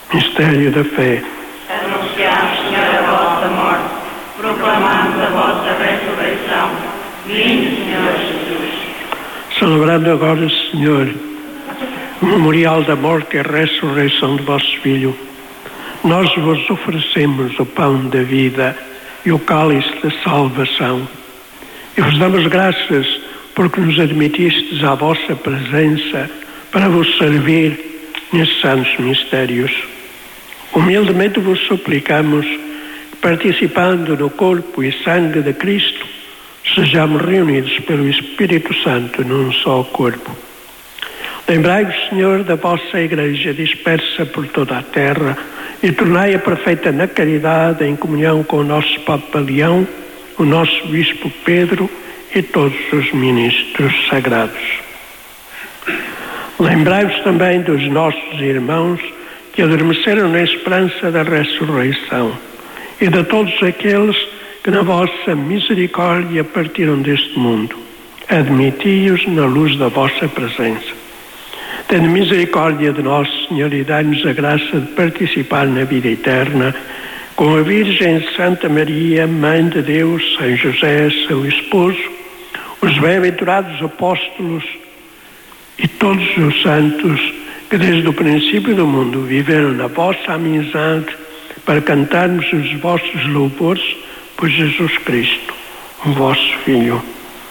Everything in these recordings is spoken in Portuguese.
Mistério da fé. Anunciamos, Senhor, a vossa morte, proclamamos a vossa ressurreição. Vinde, Senhor Jesus. Celebrando agora, Senhor, o memorial da morte e a ressurreição de vosso Filho, nós vos oferecemos o pão da vida e o cálice da salvação. E vos damos graças porque nos admitistes à vossa presença para vos servir nesses santos mistérios. Humildemente vos suplicamos que, participando no corpo e sangue de Cristo, sejamos reunidos pelo Espírito Santo num só corpo. Lembrai-vos, Senhor, da vossa Igreja dispersa por toda a terra e tornai-a perfeita na caridade, em comunhão com o nosso Papa Leão, o nosso Bispo Pedro e todos os ministros sagrados. Lembrai-vos também dos nossos irmãos que adormeceram na esperança da ressurreição e de todos aqueles que na vossa misericórdia partiram deste mundo. Admiti-os na luz da vossa presença. Tende misericórdia de nós, Senhor, e dai-nos a graça de participar na vida eterna com a Virgem Santa Maria, Mãe de Deus, São José, seu esposo, os bem-aventurados apóstolos e todos os santos que desde o princípio do mundo viveram na vossa amizade para cantarmos os vossos louvores por Jesus Cristo, o vosso Filho.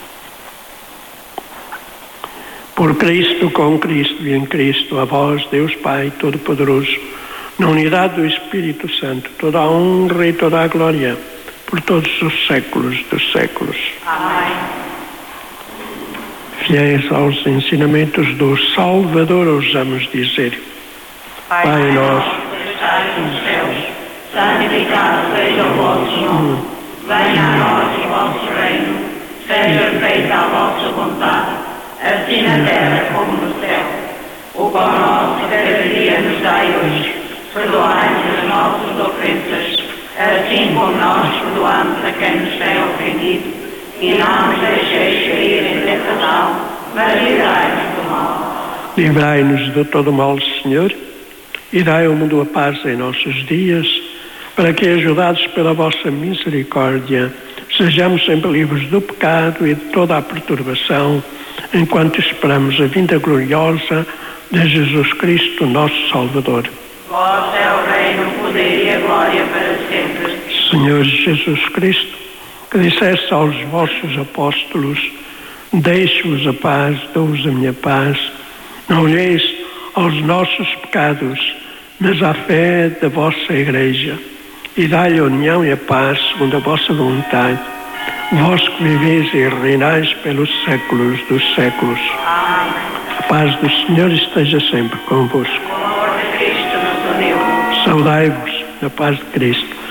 Por Cristo, com Cristo e em Cristo, a vós, Deus Pai Todo-Poderoso, na unidade do Espírito Santo, toda a honra e toda a glória, por todos os séculos dos séculos. Amém. Fiéis aos ensinamentos do Salvador, ousamos dizer: Pai nosso, que estais nos céus, santificado seja o vosso nome. Venha a nós o vosso reino, seja feita a vossa vontade, assim na terra como no céu. O pão nosso de cada dia nos dai hoje. Perdoai-nos as nossas ofensas, assim como nós perdoamos a quem nos tem ofendido. E não nos deixeis cair em tentação, mas livrai-nos do mal. Livrai-nos de todo o mal, Senhor, e dai ao mundo a paz em nossos dias, para que, ajudados pela vossa misericórdia, sejamos sempre livres do pecado e de toda a perturbação, enquanto esperamos a vinda gloriosa de Jesus Cristo, nosso Salvador. Vós é o reino, o poder e a glória para sempre. Senhor Jesus Cristo, que disseste aos vossos apóstolos: deixo-vos a paz, dou-vos a minha paz. Não olheis aos nossos pecados, mas à fé da vossa Igreja, e dai-lhe a união e a paz segundo a vossa vontade. Vós que viveis e reinais pelos séculos dos séculos. Amém. A paz do Senhor esteja sempre convosco. O amor de Cristo nos uniu. Saudai-vos na paz de Cristo.